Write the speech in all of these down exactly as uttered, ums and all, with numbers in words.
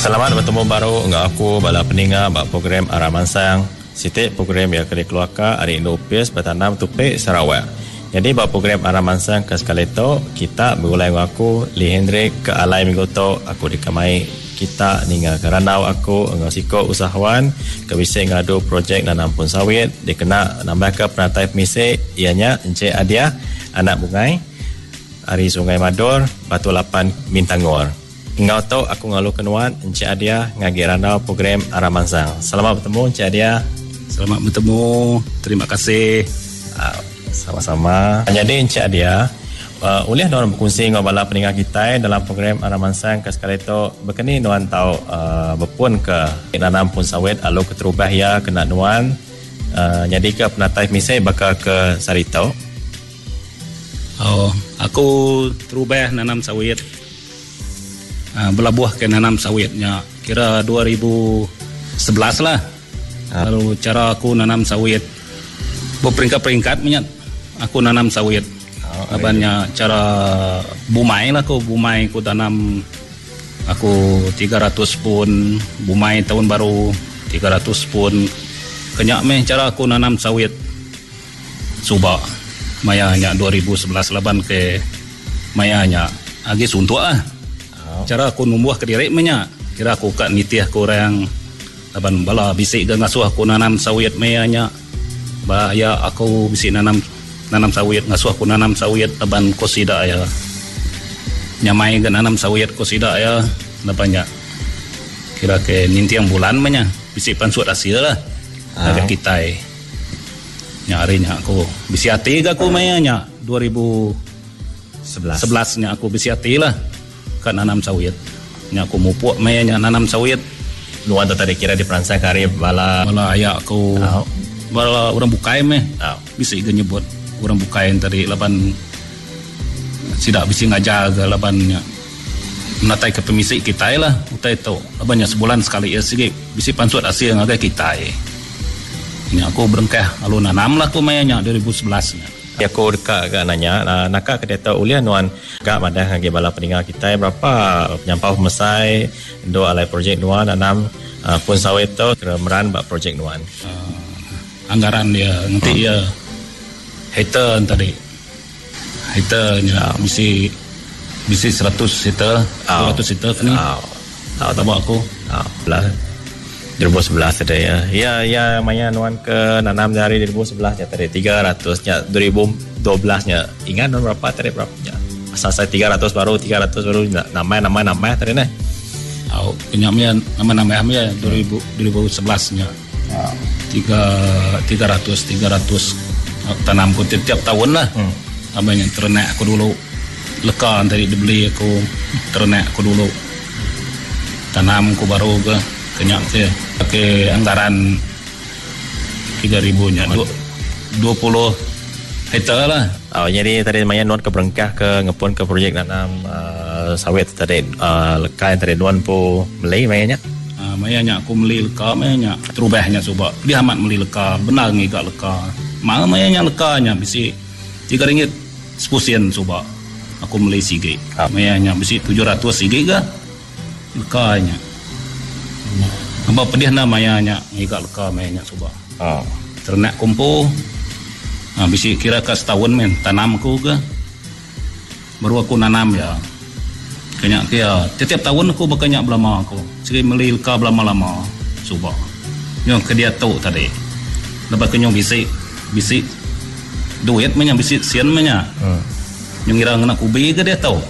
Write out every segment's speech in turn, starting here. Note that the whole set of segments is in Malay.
Selamat bertemu baru dengan aku bala pendengar bak program Arah Mansang. Sitik program yang kena keluarkan hari Indopias bertanam tupik Sarawak. Jadi bak program Arah Mansang ke sekali tu kita berulai dengan aku Lee Hendrik ke alai minggu tu aku dikamai kita ninga keranau aku dengan siko usahawan ke bisa ngadu projek nanam pun sawit dikena nambah ke penatai pemisik ianya Encik Adia anak bungai Ari Sungai Mador Batu Lapan Mintangor. Ngau tu aku ngalu kenuan Encik Adia ngagi ranau program Arah Mansang. Selamat bertemu Encik Adia. Selamat bertemu. Terima kasih. Uh, sama-sama. Jadi Encik Adia Uh, boleh nuan berkongsi dengan bala pendengar kita dalam program Arah Mansang ke sekali itu berkini nuan tahu uh, berpun ke nanam pun sawit alo keterubah ya kena nuan uh, jadi ke penatai misai bakal ke Sarito. Oh, aku terubah nanam sawit uh, belabuh ke nanam sawitnya kira dua ribu sebelas lah. uh. Lalu cara aku nanam sawit berperingkat-peringkat minyak aku nanam sawit. Abangnya cara bumai lah aku bumai aku tanam aku tiga ratus pun bumai tahun baru tiga ratus pun kenyak meh cara aku nanam sawit suba mayanya dua ribu sebelas laban ke mayanya agi suntuk ah cara aku numbuh ke diri menya kira aku kat nitih aku orang laban bala bisik ke ngasuh aku nanam sawit mayanya bahaya aku bisik nanam nanam sawit ngasuh aku nanam sawit aban kosida ya nyamai ke nanam sawit kosida ya napanya kira ke nintiang bulan menya bisi pansut hasil lah ada kita nyarinya aku bisi hati ke aku maya nya dua ribu sebelas nya aku bisi hati lah kan nanam sawit nya aku mupuk maya nya nanam sawit luar tu tadi kira di peransai kari bala bala ayak aku oh. Bala orang bukai meh oh. Bisi ke nyebut orang bukain tadi laban tidak bisa ngajar ke labannya menatai ke pemisik kita lah utai tu labannya sebulan sekali ya sikit bisa pansut hasil ngagai kita ini aku berengkah lalu nanam lah aku mayanya dua ribu sebelas nya ya aku dekat ke nanya nakak ke data ulian nuan gak madah ngagi bala pendengar kita berapa penyampau mesai do alai projek nuan nanam uh, pun sawit tu kemeran bak projek nuan uh, anggaran dia nanti hmm. ya hektar tadi hektarnya mesti mesti seratus hektar dua ratus hektar ni tahu tak aku lah dua ribu sebelas tadi ya ya ya maya nuan ke nanam dari dua ribu sebelas ya tadi tiga ratus nya dua ribu dua belas nya ingat nuan berapa tadi berapa nya asal saya tiga ratus baru tiga ratus baru nama nama nama tadi nih tahu penyamnya nama-nama ya dua ribu sebelas nya tiga tiga ratus tiga ratus tanamku tiap tahun lah hmm. Abangnya ternak aku dulu lekan tadi dibeli aku ternak aku dulu tanamku baru ke kenyak ke pakai anggaran tiga ribu nya dua puluh hektar lah. Oh, jadi tadi lumayan nuan ke berengkah ke ngepun ke projek nanam uh, sawit tadi uh, lekan tadi nuan po melai mayanya uh, mayanya aku meli leka mayanya terubahnya coba dia amat meli leka benar ngigak leka mana mayanya lekanya bisi tiga ringgit sepuluh sen coba aku beli sige ah. Mayanya bisi tujuh ratus sige ke lekanya apa pedih namanya ngigak leka mayanya coba ah. Ternak kumpu nah, bisi kira ke setahun men tanamku ke baru aku nanam ya kenyak kia setiap tahun aku berkenyak belama aku sige beli leka belama-lama coba yang ke dia tahu tadi lepas kenyong bisi bisi duit menya bisi sian menya hmm. Yang ngira ngena kubi ke dia tahu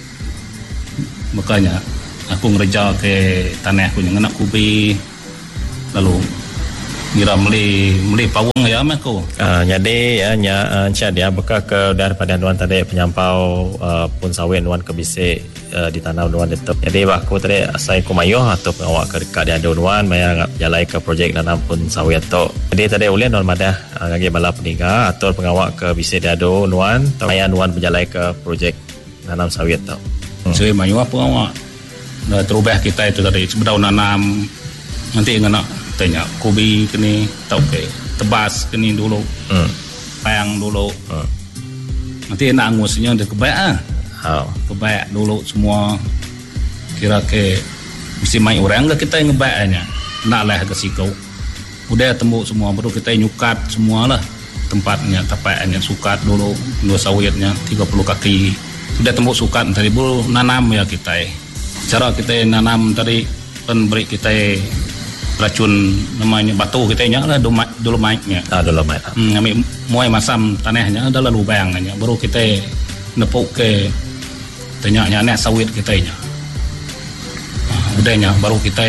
makanya aku ngerja ke tanah aku yang ngena kubi lalu ngira meli meli pawang ya aku uh, jadi ya nya uh, Encik dia bekal ke daripada nuan tadi penyampau uh, pun sawit nuan ke bisi uh, di tanah nuan tetap jadi aku tadi asai kumayuh atau awak ke dekat dia nuan maya jalai ke projek nanam pun sawit tu jadi tadi ulian nuan madah uh, ngagi bala peninggal atau pengawak ke bisi dia nuan maya nuan berjalai ke projek nanam sawit tu hmm. Saya mayu apa awak dah terubah kita itu tadi sebenarnya nanam nanti ngena tanya kubi kini tau ke tebas kini dulu hmm. Payang dulu hmm. Nanti nak angusnya dia kebaik ah oh. Kebaik dulu semua kira ke mesti main orang ke kita ngebaknya nak lah ke sikau udah tembuk semua baru kita nyukat semua lah tempatnya tapaknya sukat dulu dua sawitnya tiga puluh kaki sudah tembuk sukat tadi baru nanam ya kita cara kita nanam tadi kan beri kita racun namanya batu kita nya lah dolomitnya ah dolomit hmm, ambil muai masam tanahnya adalah lubangnya baru kita nepuk ke tanyanya anak sawit kita nya nah, udahnya baru kita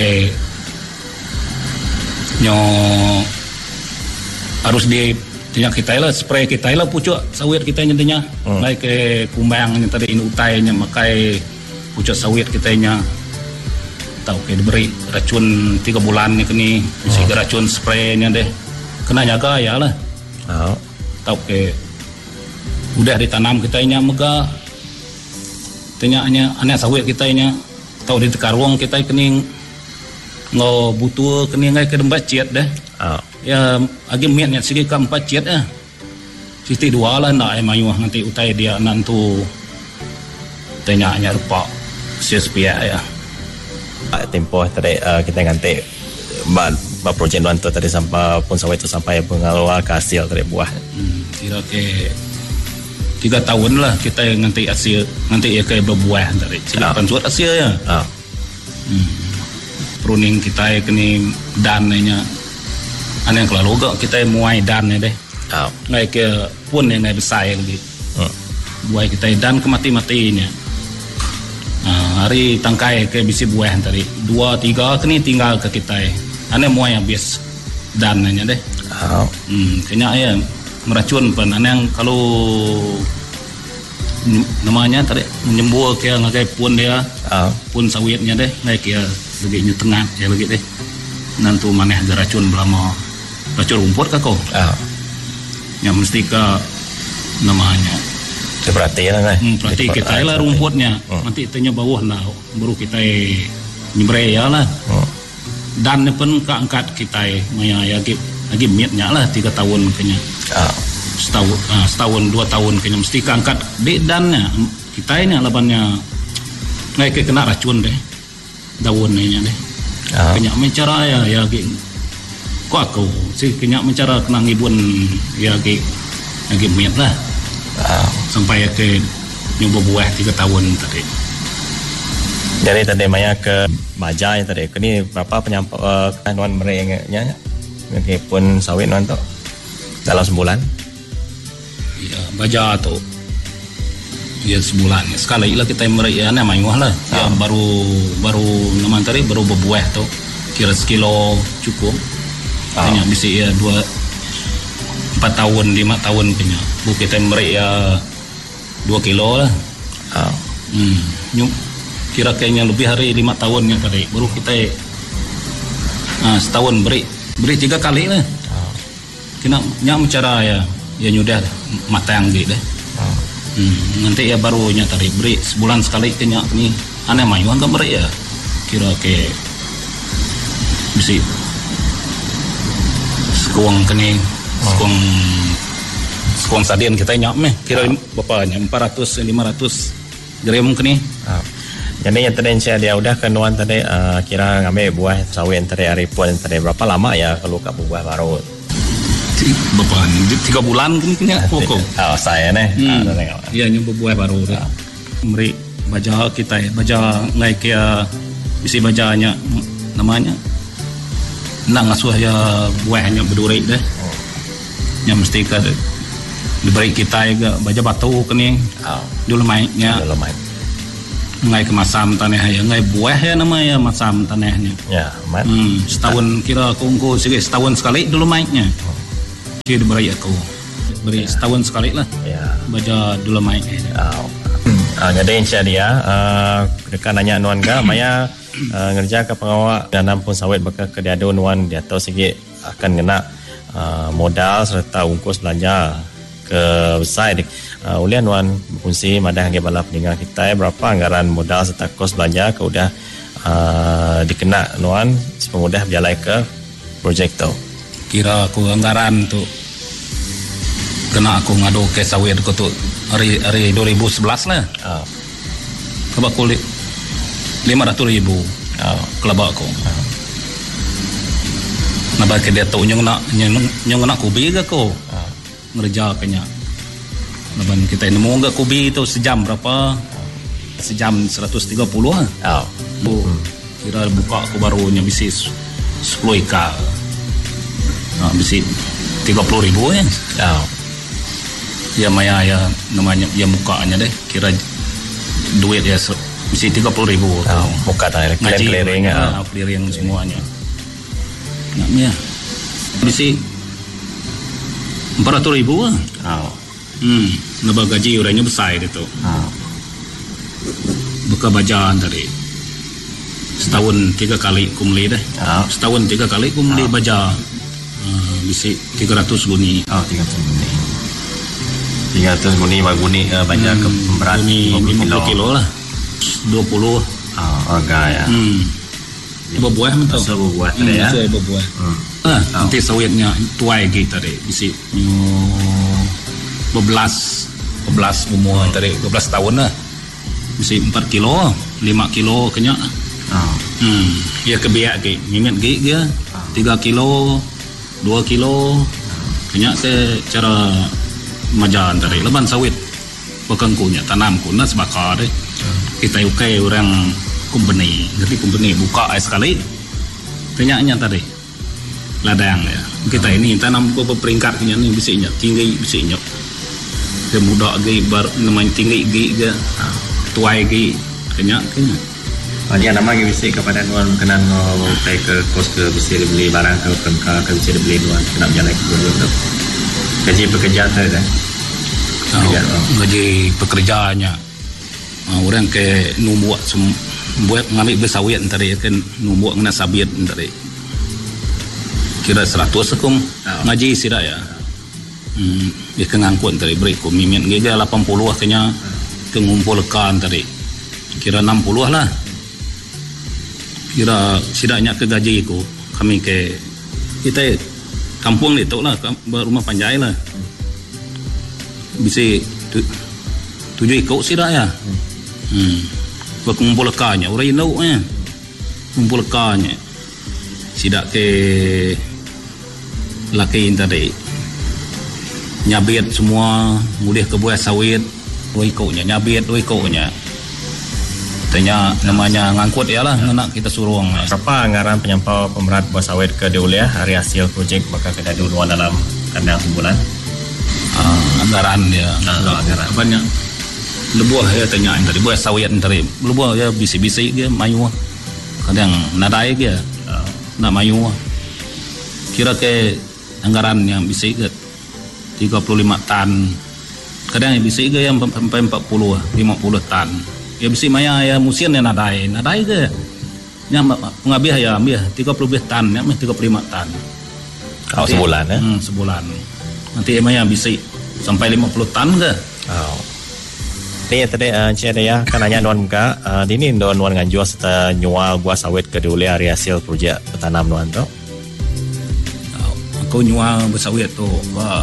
nyo harus di tinyak kita lah spray kita lah pucuk sawit kita nya nya hmm. Lai ke kumbang nya tadi ini utainya makai pucuk sawit kita nya tahu ke diberi racun tiga bulan ni kini mesti hmm. racun spray nya deh kena jaga ya lah oh. Tahu ke udah ditanam kita nya mega tanyanya anak sawit kita nya tahu di tekarwong kita kini ngo butuh kini ngai ke dembat ciat dah. Oh. Ya agi miatnya segi ke empat ciat ah. Siti dua lah nak ai mayu nanti utai dia nantu tanyanya rupa sia-sia ya. Tempoh tadi uh, kita ganti ba, ba projek nuan tu tadi sampai pun sawit tu sampai pengeluar ke hasil tadi buah. Hmm, kira ke tiga tahun lah kita nanti hasil nanti ya ke berbuah tadi. Silakan oh. Suat hasil ya. Oh. Hmm. Pruning kita kini dannya aneh kalau gak kita muai dan deh oh. Ngai ke pun yang ngai besar lagi oh. Buai kita dan ke mati-matinya nah, hari tangkai ke bisi buah tadi dua tiga kini tinggal ke kita aneh muai habis dannya deh oh. Hmm, kena ya meracun pun aneh kalau namanya tadi menyembuh ke ngai pun dia oh. Pun sawitnya deh ngai ke begini tengah ya begitu deh nanti maneh ada racun belama racun rumput kah kau ah. Yang mesti ke namanya seperti lah kan hmm, berarti kita lah rumputnya hmm. Nanti tanya bawah lah baru kita nyembray ya lah hmm. Dan pun keangkat kita maya lagi lagi miatnya lah tiga tahun kenya ah. Setahun ah, setahun dua tahun kenya mesti keangkat di dannya kita ini labannya ngai ke kena racun deh daunnya deh oh. Kenyak mencara ya ya ge kok aku si kenyak mencara kena ngibun ya ge lagi miat lah oh. Sampai ke nyoba buah tiga tahun tadi jadi tadi maya ke Bajai tadi kini berapa penyampaian uh, nuan merengnya meskipun sawit nuan tu dalam sebulan ya Baja tu ya sebulan sekali lah kita meriah nama ingat lah oh. Ya baru baru nama tadi baru berbuah tu kira sekilo cukup hanya oh. Bisa ya dua empat tahun lima tahun punya bu kita meriah dua kilo lah oh. Hmm nyum kira kayaknya lebih hari lima tahunnya tadi baru kita ah, setahun beri beri tiga kali lah oh. Kena nyam cara ya ya nyudah matang gitu deh oh. Hmm, nanti ya barunya tadi beri sebulan sekali kenyak ni aneh mayu angka beri ya kira ke bisi sekuang kini sekuang sekuang sadian kita nyak meh kira oh. Bapaknya empat ratus lima ratus gram kini oh. Jadi yang tadi saya dia udah kenuan tadi uh, kira ngambil buah sawit tadi hari pun tadi berapa lama ya kalau kak buah baru Bapak tiga bulan kan kena pokok. Oh saya nih. Hmm. Iya nyoba buah baru deh. Meri baca kita ya baca ngai kia bisi bacanya namanya. Nak ngasuh ya buahnya berduri deh. Oh. Yang mesti ke diberi kita ya baca batu kini. Oh. Dulu mainnya. Dulu main. Ngai ke masam tanah ya ngai buah ya namanya masam tanahnya. Ya, mat. Hmm, setahun kira kongko sikit setahun sekali dulu mainnya. Oh. Dia diberi aku beri ya. Setahun sekali lah ya. Baca dulu main oh. uh, Jadi insya dia uh, dekat nanya nuan ga maya uh, ngerja ke pengawal nanam pun sawit baka ke diadu nuan dia tahu sikit akan kena uh, modal serta ungkus belanja ke besar uh, ulian nuan berfungsi madah ke balap peninggal kita berapa anggaran modal serta kos belanja ke udah uh, dikena nuan sepengudah berjalan ke projek tu kira aku anggaran tu kena aku ngadu ke sawit aku tu hari hari dua ribu sebelas lah. Oh. Kebak kulit lima ratus ribu. oh. Kelabak ko. Oh. Nabak ke dia tu nyong nak nyong, nyong nak kubi ke ko. Oh. Ngerja kanya. Naban kita nemu ke kubi tu sejam berapa? Oh. Sejam seratus tiga puluh ah. Oh. Bu, hmm. Kira buka aku barunya bisi sepuluh ika. Nah, bisi tiga puluh ribu ya. Oh. Ya maya ya namanya ya mukanya deh. Kira duit ya bisi tiga puluh ribu. Oh, muka tadi clearing ya. Clearing semuanya. Nak ya. Bisi empat ratus ribu ah. Oh. Hmm, nabag gaji orangnya besar itu. Oh. Buka bajaan tadi. Setahun tiga kali kumli deh. Oh. Setahun tiga kali kumli oh. Baja. Uh, bisi tiga ratus guni. Oh, tiga ratus guni. tiga ratus guni baguni uh, baja hmm, ke berat lima puluh kilo. kilo lah. dua puluh. Oh, harga ya. Hmm. Berbuah mentau. Masuk berbuah tadi hmm, ya. Masuk berbuah. Hmm. Ah, oh. Nanti sawitnya tuai gitu tadi. Bisi dua belas dua belas umur hmm. tadi dua belas tahun lah. Bisi empat kilo, lima kilo kenya. Oh. Hmm, ya kebiak ke, mingat ke dia, tiga kilo, dua kilo, kenya se cara majan tadi, leban sawit, bukan kunya tanam kuna sebakar deh. Kita ukai orang company, jadi company buka sekali, kenyanya tadi, ladang ya. Kita ini tanam beberapa peringkat kenya ni bisinya tinggi bisinya, dia muda ge bar namanya tinggi ge dia, tuai ge kenya kenya. Oh, dia nama ke bisa kepada nuan kenan mau pergi ke kos ke bisa beli barang ke pengka ke bisa beli nuan kena berjalan ke dulu tu. Gaji pekerja tu kan? Oh, gaji pekerjaannya. Uh, orang ke numbuat buat ngambil bersawit tadi kan numbuat kena sabit tadi. Kira seratus akum oh. Ngaji sira ya. Hmm, dia kengangkut tadi beri ko mimin gaya lapan puluh kenya kengumpulkan tadi. Kira enam puluh lah. Kira sidaknya ke gaji ku kami ke kita kampung ni tu lah rumah panjai lah bisa tu, tujuh ikut sidak ya hmm berkumpul lekanya orang inau nya kumpul lekanya sidak ke laki tadi nyabit semua mulih ke buah sawit dua ikutnya nyabit dua ikutnya tanya namanya ngangkut ya lah nak kita suruh orang. Berapa anggaran penyampau pemerat buah sawit ke Deuliah hari hasil projek bakal kita dulu dalam kandang sebulan? Uh, anggaran dia. Uh, anggaran banyak. Lebuah ya tanya tadi buah sawit tadi. Lebuah ya bisi-bisi dia mayu. Kadang nadai dia. Uh, nak mayu. Kira ke anggaran yang bisi ke tiga puluh lima tan. Kadang yang bisi ke yang sampai empat puluh lima puluh tan. Ya bisi maya ya musim ya nadai nadai ke nya pengabih ya ambil tiga puluh tan ya tiga puluh lima tan kalau oh, sebulan ya hmm, sebulan nanti maya bisi sampai lima puluh tan ke oh. Ni tadi uh, cik ada ya kan nanya nuan muka uh, di ni nuan nuan nganjua serta nyual buah sawit ke Deuliah hari hasil projek petanam nuan tu oh, aku nyual buah sawit tu wah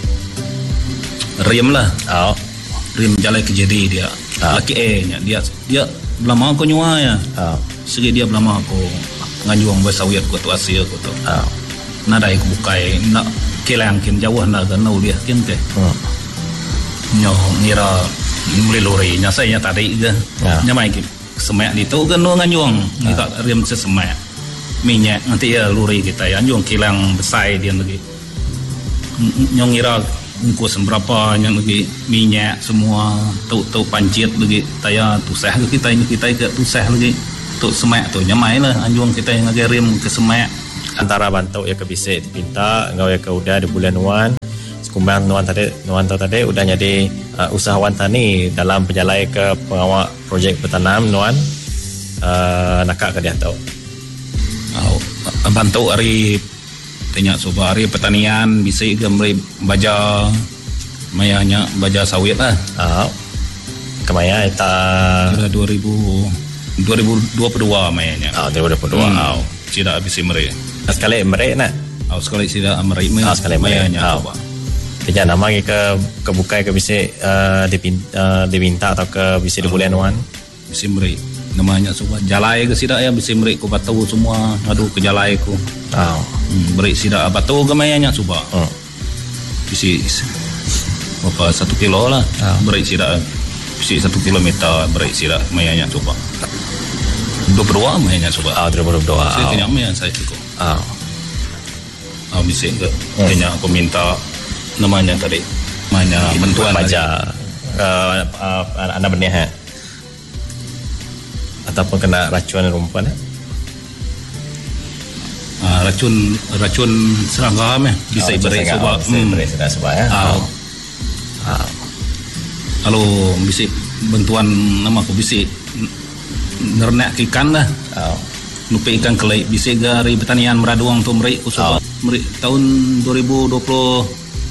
rim lah oh. Rim jalan kejadi dia ah. Laki eh dia dia belama aku nyua ya ah. Segi dia belama aku ngajuang bersawit aku tu hasil aku tu ah. Nadai aku bukai nak kelang kin jauh nak kenal dia kin ke hmm. Nyo ngira mulai lori nya saya tadi ke ah. Nya mai semak di tu kan nu ngajuang kita ah. Rim sesemak minyak nanti ya lori kita ya nyuang kelang besar dia lagi nyo ngira bungkus berapa yang lagi minyak semua tu-tu pancit lagi taya tusah ke kita ini kita ke tusah lagi tu semak tu nyamai lah anjuang kita yang lagi rim ke semak antara bantu ya ke bisik dipinta ngau ya ke udah di bulan nuan sekumbang nuan tadi nuan tahu tadi udah jadi uh, usahawan tani dalam penjalai ke pengawal projek bertanam nuan uh, nakak ke dia tahu oh, bantu hari tanya coba hari pertanian bisa gambar baja mayanya baja sawit lah oh. Kemaya itu kira dua ribu dua puluh dua mayanya oh, dua ribu dua puluh dua hmm. Oh, tidak bisa meri sekali meri nak oh, sekali tidak meri oh, sekali mayanya oh. Tidak nama ke kebukai ke bisa uh, dipinta, uh, diminta atau ke bisa di bulan nuan bisa meri namanya suka jalai ke sidak ya bisa merik ku batu semua ngadu ke jalai ku. Oh. Hmm, merik sidak batu ke mayanya suka. Hmm. Bisa berapa satu kilo lah. Oh. Merik sidak bisa satu kilometer merik sidak mayanya suka. Dua berdua mayanya suka. Ah, dua berdua. Saya kenyak maya saya cukup. Ah. Ah bisa ke. Kenyak aku minta namanya tadi. Namanya bantuan baca. Uh, uh, anak benih ha? Ataupun kena racun rumput ha? Uh, racun racun serangga meh bisa oh, beri sebab bisa beri sedang sebab ya. Uh, uh, kalau bisa bantuan nama aku bisa ngernak ikan lah. Oh. Nupi ikan kelai bisa dari pertanian meraduang tu merik usah oh. merik tahun dua ribu dua puluh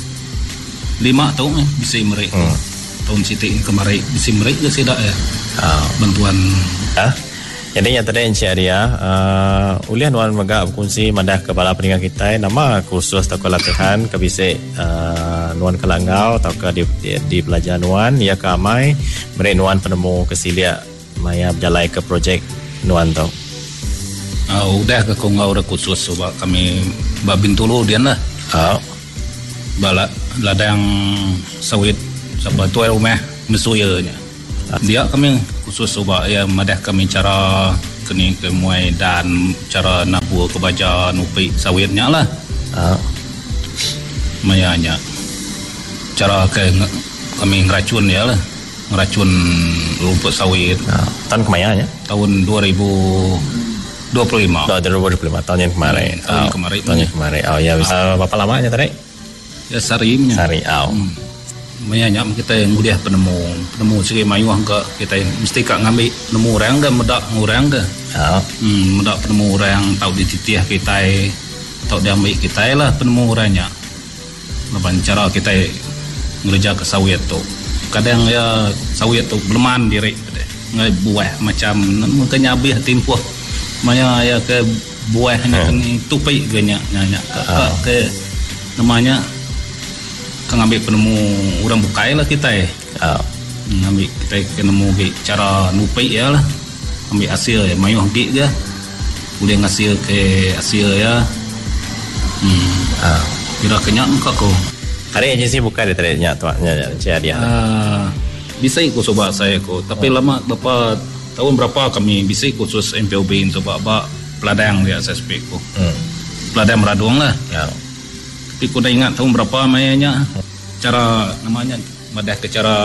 lima tahun eh bisa merik. Hmm. Tahun sitik kemarin bisa merik ke sidak ya. Oh. Bantuan ah. Jadi yang tadi Encik Arya uh, uliah nuan megak berkongsi mandah kepala peninggal kita nama kursus atau latihan ke bisik uh, nuan kelangau atau ke di, di, di pelajar nuan ya ke amai merik nuan penemu kesilia maya berjalai ke projek nuan tau. Uh, udah ke kongau dah kursus sebab kami babin tulu dia lah. Oh. Balak ladang sawit sebab tu rumah mesuyanya. Dia kami khusus sebab ya madah kami cara kini ke muai dan cara nabu ke baja nupi sawitnya lah. Ah. Mayanya cara ke kami ngeracun ya lah. Ngeracun rumput sawit. Ah. Tahun kemayanya? Tahun dua ribu dua puluh lima. dua ribu dua puluh lima tahun yang kemarin. Hmm, tahun oh. kemarin. Tahun yang kemarin. Oh ya bisa. Uh, berapa lamanya tadi? Ya sarinya. Sari. Oh. Hmm. Banyak kita yang mudah penemu penemu segi mayuh ke kita mesti kak ngambil penemu orang ke medak orang ke oh. hmm, medak penemu orang tahu di titiah kita tahu diambil kita lah penemu orangnya lepas cara kita ngerja ke sawit tu kadang ya sawit tu berman diri ngai buah macam makanya habis timpuh maya ya ke buahnya hmm. ni tupai ganyak nyanyak ke, oh. ke namanya kan ambil penemu orang bukai lah kita eh. Oh. Ambil kita penemu cara nupai ya lah. Ambil hasil ya mayuh gig ke. Boleh ngasil ke hasil ya. Hmm. Oh. Kira kenyak muka ko. Hari agensi buka dia tadi nyak tuaknya Encik Arya. Ah, bisa ikut sobat saya ko. Tapi oh. lama berapa tahun berapa kami bisa ikut khusus M P O B untuk bak peladang dia S S P ko. Hmm. Peladang meraduang lah. Ya. Tapi aku dah ingat tahun berapa mayanya cara namanya madah ke cara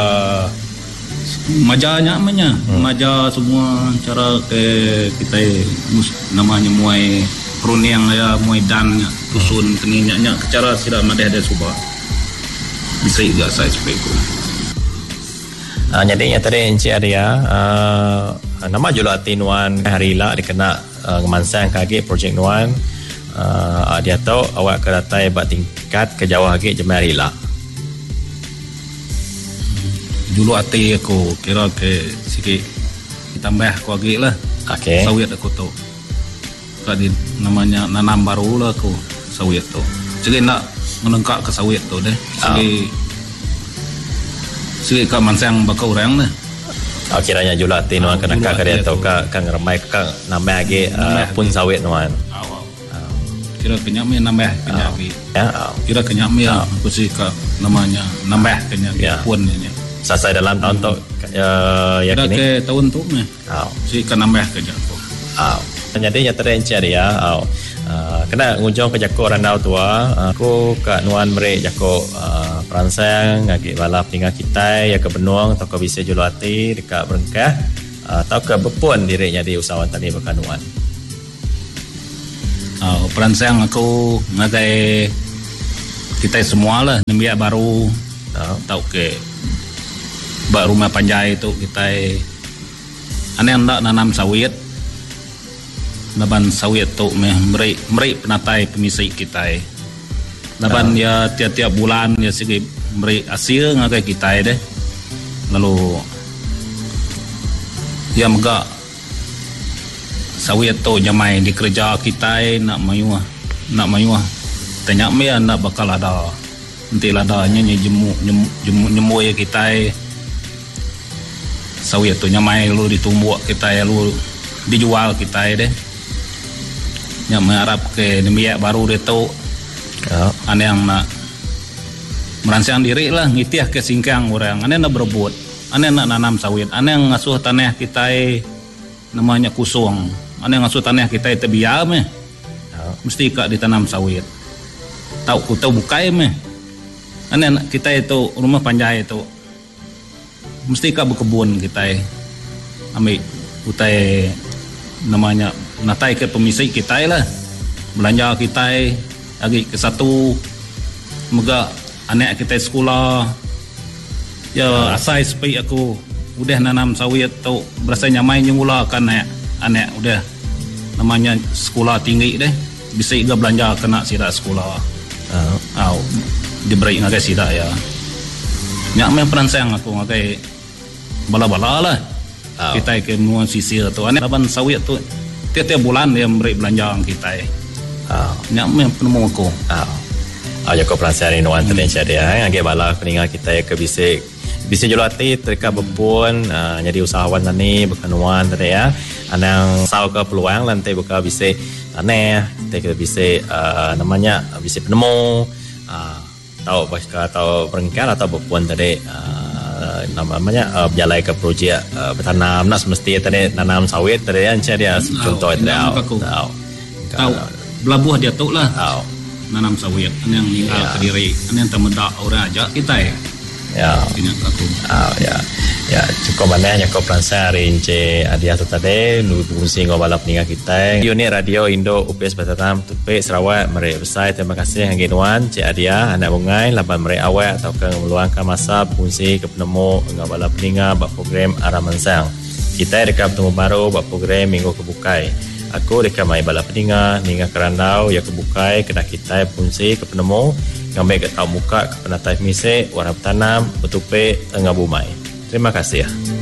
majanya namanya hmm. maja semua cara ke kita namanya muai peruniang ya muai dan tusun hmm. keninyak ke cara sila madah ada subah bisa juga saya speku. Uh, jadi yang tadi Encik Arya uh, nama julati nuan hari lah dikena uh, ngemansang kaki projek nuan. Uh, dia tahu awak ke datai buat tingkat ke jauh lagi jemari lah. Dulu hati aku kira ke sikit tambah aku lagi lah. Okay. Sawit aku tu. Kadi namanya nanam baru lah aku sawit tu. Jadi nak menengkak ke sawit tu deh. Segi oh. segi kat mansang bakal orang deh. Oh, kiranya julati nuan kena kak dia tu kak kang ramai kang nambah lagi uh, pun sawit nuan. Kira kenyak mi nambah kenyak mi. Ya. Oh. Kira kenyak mi oh. aku sih ke namanya nambah kenyak ya. Pun ini. Selesai dalam tahun tu uh, ya kini. Kira ke tahun tu mi. Oh. Si ke nambah kenyak aku. Oh. Jadi yang tadi Encik Arya, oh. uh, kena ngujung ke jako randau tua, aku ke nuan merek jako uh, peransang ngagi balap tinggal kita ya ke Benuang atau ke bisa julati dekat Berengkah uh, atau ke Bepun dirinya di usahawan tani Bekanuan. Uh, peransang aku ngagai kita semua lah nembiak baru uh, tahu ke bak rumah panjai tu kita ane hendak nanam sawit naban sawit tu meh meri meri penatai pemisai kita naban uh. ya tiap-tiap bulan ya segi meri hasil ngagai kita deh lalu ya megak sawit tu jamai di kerja kita nak mayuah nak mayuah tanya me nak bakal ada nanti ladanya jemu jemu jemu ya kita sawit tu nyamai lu ditumbuk kita ya lu dijual kita ya deh. Yang mengharap ke demiak baru dia tu. Oh. Ane yang nak merancang diri lah ngitiah ke singkang orang. Ane nak berebut. Ane nak nanam sawit. Ane yang ngasuh tanah kita namanya kusung. Ane yang ngasuh tanah kita tebiam eh. Oh. Mesti kak ditanam sawit. Tahu tahu bukai meh. Ane kita itu rumah panjai itu mesti kak berkebun kita ambil utai namanya natai ke pemisai kita lah belanja kita lagi ke satu moga anak kita sekolah ya asai supaya aku udah nanam sawit tu berasa nyamai nyungula kan anak anak udah namanya sekolah tinggi deh bisa juga belanja kena sidak sekolah uh. oh, diberi ngakai sidak ya nyak main perancang aku ngakai bala-bala lah oh. Kita ke nuan sisir tu anak laban sawit tu tiap-tiap bulan dia memberi belanjaan kita oh. Nyak main penemu aku oh. Oh, Joko perancang ni nuan tadi dia ngakai bala peningat kita ke bisa bisa jual hati terka berpun uh, jadi usahawan tani bukan nuan tadi ya anang saw ke peluang lantai buka bisa aneh kita bisa uh, namanya bisa penemu uh, tahu bahkan atau berengkar atau berpun tadi uh, namanya uh, berjalai ke projek uh, bertanam nak semesti tadi nanam sawit tadi kan dia contoh tadi tahu tahu belabuh dia tu lah tahu nanam sawit yang tinggal ya. Ke diri yang temedak orang aja kita ya ya oh, ya ya cukup banyak cukup perancang rinci adia tu tadi nu fungsi ngobalap ninga kita unit radio Indo U P S Batam Tupik Sarawak mari besar terima kasih hangin wan Cik Adia anak bungai laban mari awak atau ke meluangkan masa fungsi ke penemu ngobalap ninga bab program Aramansang kita dekat bertemu baru bab program minggu kebukai aku dekat mai balap ninga ninga kerandau ya kebukai kena kita fungsi ke penemu ngambil ke tahu muka ke penatai misek warna tanam betupe enggak bumai. Terima kasih ya.